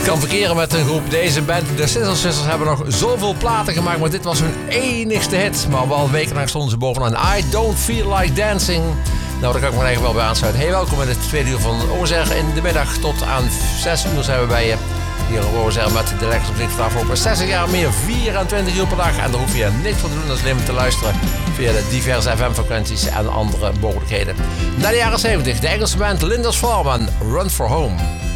Kan verkeren met een groep. Deze band, de Sizzle Sisters, hebben nog zoveel platen gemaakt, maar dit was hun enigste hit. Maar wel wekenlang stonden ze bovenaan. I Don't Feel Like Dancing. Nou, daar kan ik me eigenlijk wel bij aansluiten. Hey, welkom in het tweede uur van OSR. In de middag tot aan 6 uur zijn we bij je. Hier op OSR met de lekkerste muziek van afgelopen 60 jaar. Meer 24 uur per dag. En daar hoef je niks voor te doen, dat is alleen te luisteren via de diverse FM-frequenties en andere mogelijkheden. Na de jaren 70, de Engelse band Linders Farm en Run for Home.